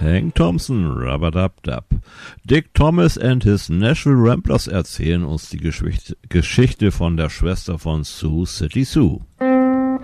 Hank Thompson, Rub-a-Dub-Dub. Dick Thomas and his Nashville Ramblers erzählen uns die Geschichte von der Schwester von Sioux City Sue.